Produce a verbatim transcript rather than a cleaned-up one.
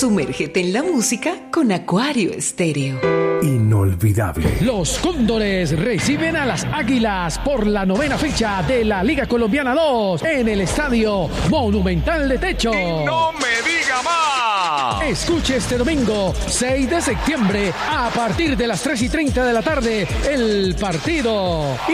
Sumérgete en la música con Acuario Estéreo. Inolvidable. Los Cóndores reciben a las Águilas por la novena fecha de la Liga Colombiana dos en el Estadio Monumental de Techo. ¡Y no me diga más! Escuche este domingo, seis de septiembre, a partir de las tres y treinta de la tarde, el partido